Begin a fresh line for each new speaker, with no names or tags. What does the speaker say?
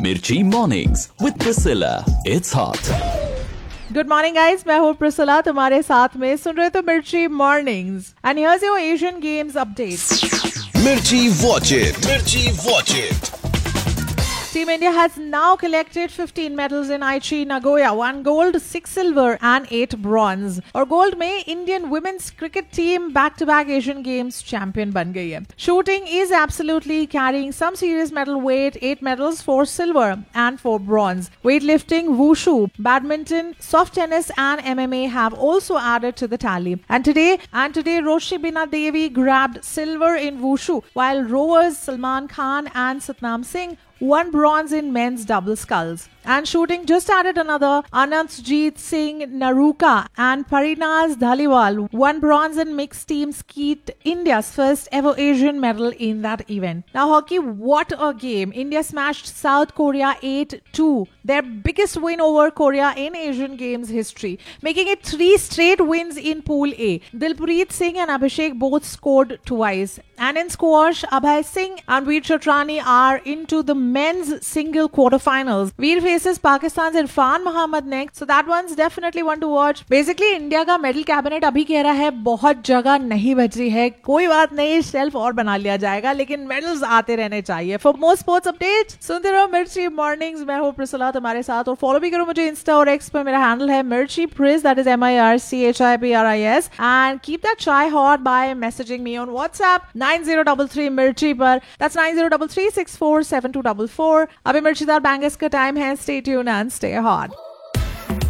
Mirchi Mornings with Priscilla. It's hot.
Good morning guys, मैं हूँ Priscilla, तुम्हारे साथ में सुन रहे तो मिर्ची mornings and here's your Asian games update.
Mirchi Watch It. Mirchi Watch It.
Team India has now collected 15 medals in Aichi Nagoya, 1 gold, 6 silver and 8 bronze. और gold में Indian women's cricket team back to back Asian games champion बन गई है। Shooting is absolutely carrying some serious medal weight, 8 medals, 4 silver and 4 bronze. Weightlifting, wushu, badminton, soft tennis and MMA have also added to the tally. And today Roshi Bina Devi grabbed silver in wushu, while rowers Salman Khan and Satnam Singh won bronze in men's double sculls. And shooting just added another. Anantjeet Singh Naruka and Parinaz Dhaliwal won bronze in mixed team skeet, India's first ever Asian medal in that event. Now hockey, what a game. India smashed South Korea 8-2. Their biggest win over Korea in Asian Games history, making it 3 straight wins in Pool A. Dilpreet Singh and Abhishek both scored twice. And in squash, Abhay Singh and Veer Chatrani are into the men's single quarterfinals. Veer faces Pakistan's Irfan Muhammad next, so that one's definitely one to watch. Basically, India का medal cabinet अभी कह रहा है बहुत जगह नहीं बच रही है, कोई बात नहीं, शेल्फ और बना लिया जाएगा, लेकिन मेडल्स आते रहने चाहिए। फॉर मोर स्पोर्ट्स अपडेट्स सुनते रहो मिर्ची मॉर्निंग्स। मैं हूँ प्रिसिला तुम्हारे साथ, और फॉलो भी करो मुझे इंस्टा और एक्स पर। मेरा हैंडल है मिर्ची प्रिस, that is MIRCHIPRIS, and keep that चाय hot bye messaging me on WhatsApp 9033 मिर्ची पर। दैट्स 9033647244। अभी मिर्चीदार बैंगर्स का टाइम है। Stay tuned and stay hot.